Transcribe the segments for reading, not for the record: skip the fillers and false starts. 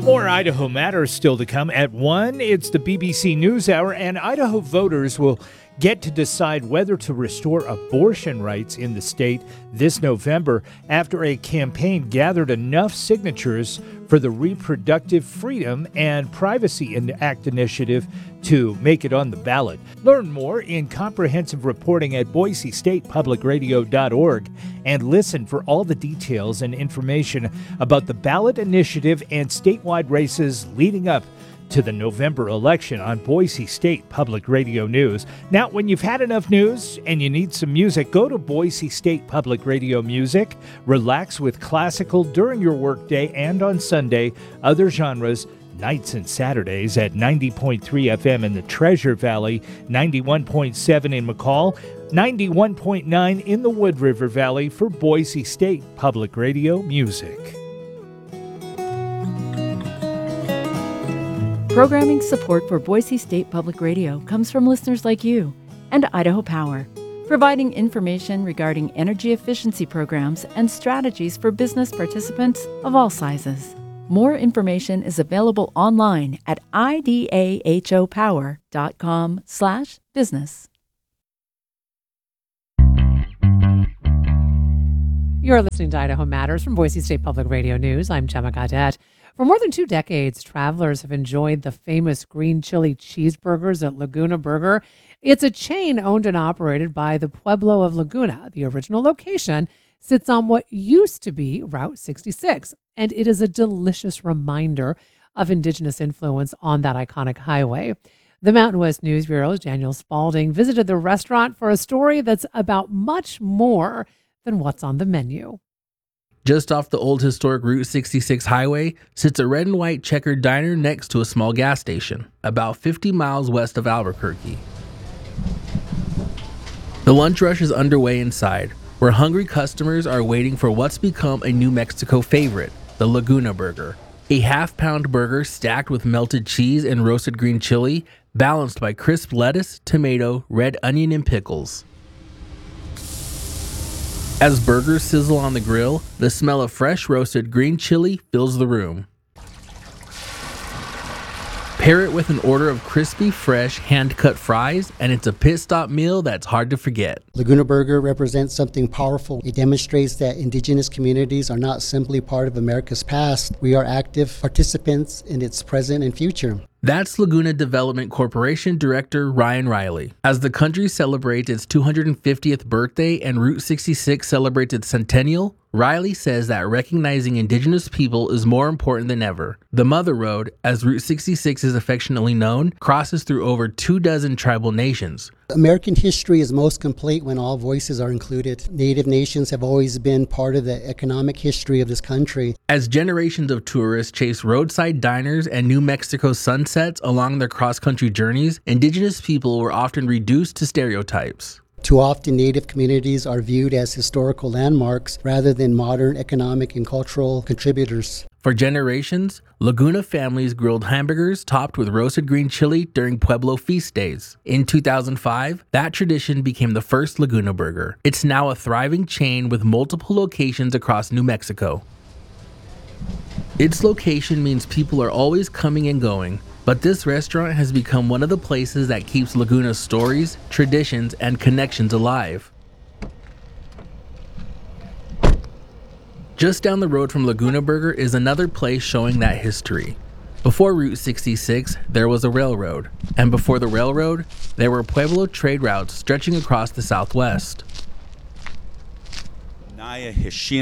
More Idaho Matters still to come. At 1, it's the BBC NewsHour, and Idaho voters will get to decide whether to restore abortion rights in the state this November after a campaign gathered enough signatures for the Reproductive Freedom and Privacy Act initiative to make it on the ballot. Learn more in comprehensive reporting at BoiseStatePublicRadio.org and listen for all the details and information about the ballot initiative and statewide races leading up to the November election on Boise State Public Radio News. Now, when you've had enough news and you need some music, go to Boise State Public Radio Music. Relax with classical during your workday and on Sunday, other genres, nights and Saturdays at 90.3 FM in the Treasure Valley, 91.7 in McCall, 91.9 in the Wood River Valley for Boise State Public Radio Music. Programming support for Boise State Public Radio comes from listeners like you and Idaho Power, providing information regarding energy efficiency programs and strategies for business participants of all sizes. More information is available online at idahopower.com/business. You're listening to Idaho Matters from Boise State Public Radio News. I'm Gemma Gaudette. For more than 2 decades, travelers have enjoyed the famous green chili cheeseburgers at Laguna Burger. It's a chain owned and operated by the Pueblo of Laguna. The original location sits on what used to be Route 66, and it is a delicious reminder of Indigenous influence on that iconic highway. The Mountain West News Bureau's Daniel Spalding visited the restaurant for a story that's about much more than what's on the menu. Just off the old historic Route 66 highway sits a red and white checkered diner next to a small gas station, about 50 miles west of Albuquerque. The lunch rush is underway inside, where hungry customers are waiting for what's become a New Mexico favorite, the Laguna Burger. A half-pound burger stacked with melted cheese and roasted green chili, balanced by crisp lettuce, tomato, red onion, and pickles. As burgers sizzle on the grill, the smell of fresh roasted green chili fills the room. Pair it with an order of crispy, fresh, hand-cut fries, and it's a pit stop meal that's hard to forget. Laguna Burger represents something powerful. It demonstrates that Indigenous communities are not simply part of America's past. We are active participants in its present and future. That's Laguna Development Corporation Director Ryan Riley. As the country celebrates its 250th birthday and Route 66 celebrates its centennial, Riley says that recognizing Indigenous people is more important than ever. The Mother Road, as Route 66 is affectionately known, crosses through over 24 tribal nations. American history is most complete when all voices are included. Native nations have always been part of the economic history of this country. As generations of tourists chase roadside diners and New Mexico sunsets along their cross-country journeys, Indigenous people were often reduced to stereotypes. Too often, Native communities are viewed as historical landmarks rather than modern economic and cultural contributors. For generations, Laguna families grilled hamburgers topped with roasted green chili during Pueblo feast days. In 2005, that tradition became the first Laguna Burger. It's now a thriving chain with multiple locations across New Mexico. Its location means people are always coming and going, but this restaurant has become one of the places that keeps Laguna's stories, traditions, and connections alive. Just down the road from Laguna Burger is another place showing that history. Before Route 66, there was a railroad, and before the railroad, there were Pueblo trade routes stretching across the Southwest. Dominic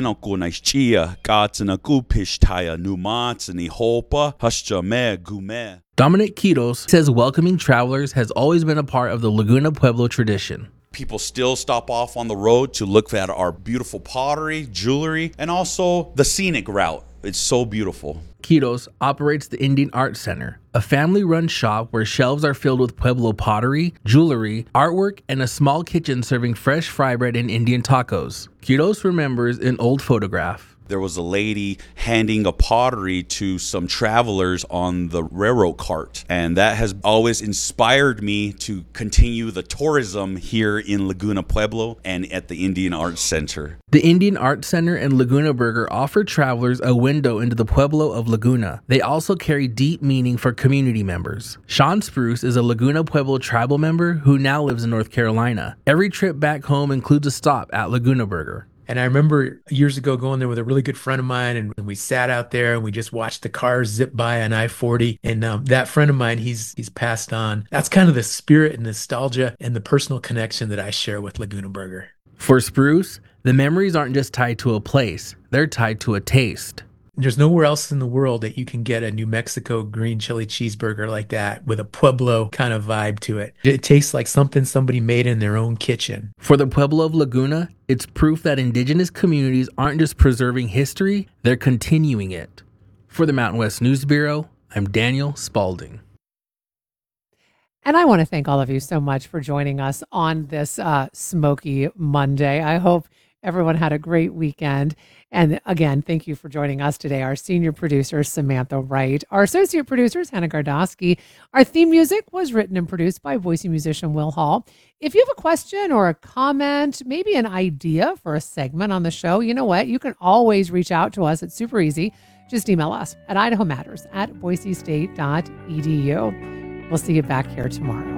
Quitos says welcoming travelers has always been a part of the Laguna Pueblo tradition. People still stop off on the road to look at our beautiful pottery, jewelry, and also the scenic route. It's so beautiful. Quitos operates the Indian Art Center, a family-run shop where shelves are filled with Pueblo pottery, jewelry, artwork, and a small kitchen serving fresh fry bread and Indian tacos. Quitos remembers an old photograph. There was a lady handing a pottery to some travelers on the railroad cart. And that has always inspired me to continue the tourism here in Laguna Pueblo and at the Indian Arts Center. The Indian Arts Center and Laguna Burger offer travelers a window into the Pueblo of Laguna. They also carry deep meaning for community members. Sean Spruce is a Laguna Pueblo tribal member who now lives in North Carolina. Every trip back home includes a stop at Laguna Burger. And I remember years ago going there with a really good friend of mine, and we sat out there and we just watched the cars zip by on I-40. And that friend of mine, he's passed on. That's kind of the spirit and nostalgia and the personal connection that I share with Laguna Burger. For Spruce, the memories aren't just tied to a place, they're tied to a taste. There's nowhere else in the world that you can get a New Mexico green chili cheeseburger like that with a Pueblo kind of vibe to it. It tastes like something somebody made in their own kitchen. For the Pueblo of Laguna, it's proof that indigenous communities aren't just preserving history, they're continuing it. For the Mountain West News Bureau, I'm Daniel Spalding. And I want to thank all of you so much for joining us on this Smoky Monday. I hope everyone had a great weekend. And again, thank you for joining us today. Our senior producer, Samantha Wright. Our associate producers, Hannah Gardosky. Our theme music was written and produced by Boise musician Will Hall. If you have a question or a comment, maybe an idea for a segment on the show, you know what? You can always reach out to us. It's super easy. Just email us at idahomatters@boisestate.edu. We'll see you back here tomorrow.